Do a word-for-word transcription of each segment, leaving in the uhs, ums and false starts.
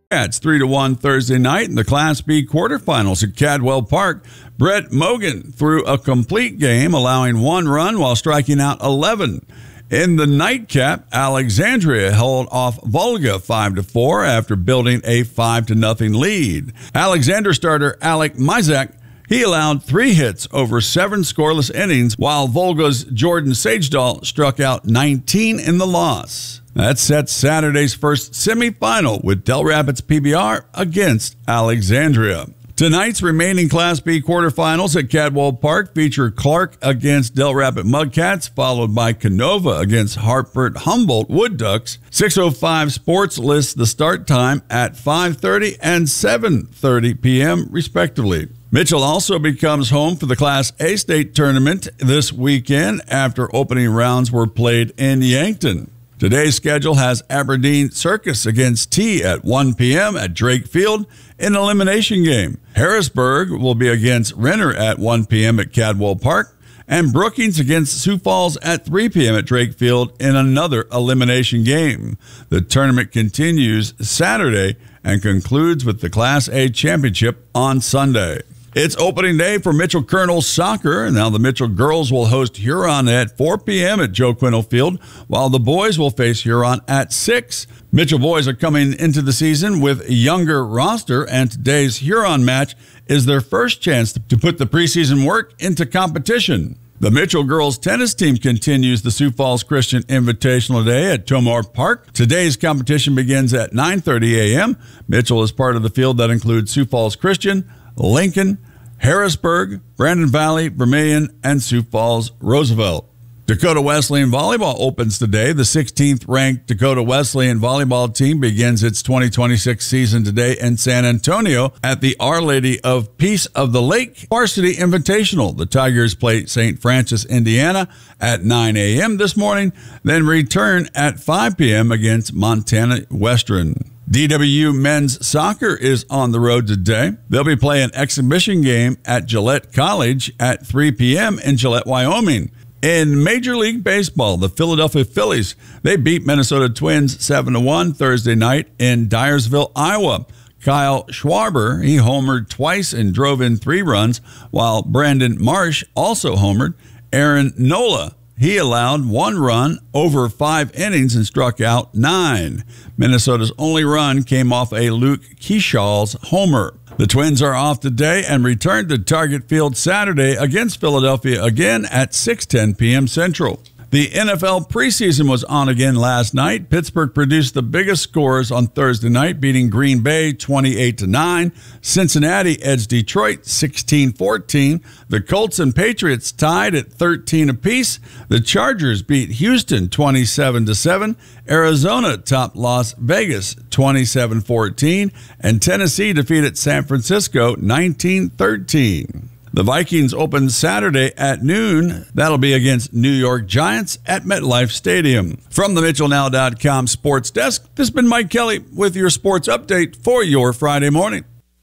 It's three to one Thursday night in the Class B quarterfinals at Cadwell Park. Brett Mogan threw a complete game, allowing one run while striking out eleven. In the nightcap, Alexandria held off Volga five to four after building a five to nothing lead. Alexander starter Alec Mizak, he allowed three hits over seven scoreless innings, while Volga's Jordan Sagedahl struck out nineteen in the loss. That sets Saturday's first semifinal with Del Rapids P B R against Alexandria. Tonight's remaining Class B quarterfinals at Cadwell Park feature Clark against Del Rapids Mudcats, followed by Canova against Hartford Humboldt Wood Ducks. six oh five Sports lists the start time at five thirty and seven thirty p.m. respectively. Mitchell also becomes home for the Class A state tournament this weekend after opening rounds were played in Yankton. Today's schedule has Aberdeen Circus against T at one p.m. at Drake Field in an elimination game. Harrisburg will be against Renner at one p.m. at Cadwell Park, and Brookings against Sioux Falls at three p.m. at Drake Field in another elimination game. The tournament continues Saturday and concludes with the Class A championship on Sunday. It's opening day for Mitchell Colonel soccer. Now the Mitchell girls will host Huron at four p.m. at Joe Quennell Field, while the boys will face Huron at six. Mitchell boys are coming into the season with a younger roster, and today's Huron match is their first chance to put the preseason work into competition. The Mitchell girls tennis team continues the Sioux Falls Christian Invitational Day at Tomar Park. Today's competition begins at nine thirty a.m. Mitchell is part of the field that includes Sioux Falls Christian, Lincoln, Harrisburg, Brandon Valley, Vermilion, and Sioux Falls Roosevelt. Dakota Wesleyan Volleyball opens today. The sixteenth ranked Dakota Wesleyan Volleyball team begins its twenty twenty-six season today in San Antonio at the Our Lady of Peace of the Lake Varsity Invitational. The Tigers play Saint Francis, Indiana at nine a.m. this morning, then return at five p.m. against Montana Western. D W U men's soccer is on the road today. They'll be playing an exhibition game at Gillette College at three p.m. in Gillette, Wyoming. In Major League Baseball, the Philadelphia Phillies, they beat Minnesota Twins seven to one Thursday night in Dyersville, Iowa. Kyle Schwarber, he homered twice and drove in three runs, while Brandon Marsh also homered. Aaron Nola, he allowed one run over five innings and struck out nine. Minnesota's only run came off a Luke Keeshaw's homer. The Twins are off today and return to Target Field Saturday against Philadelphia again at six ten p.m. Central. The N F L preseason was on again last night. Pittsburgh produced the biggest scores on Thursday night, beating Green Bay twenty-eight to nine. Cincinnati edged Detroit sixteen fourteen. The Colts and Patriots tied at thirteen apiece. The Chargers beat Houston twenty-seven to seven. Arizona topped Las Vegas twenty-seven fourteen. And Tennessee defeated San Francisco nineteen thirteen. The Vikings open Saturday at noon. That'll be against New York Giants at MetLife Stadium. From the Mitchell Now dot com sports desk, this has been Mike Kelly with your sports update for your Friday morning.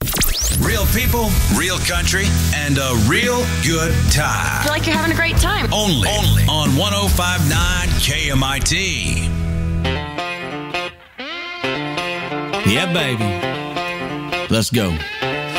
Real people, real country, and a real good time. I feel like you're having a great time. Only, Only. on one oh five point nine K M I T. Yeah, baby. Let's go.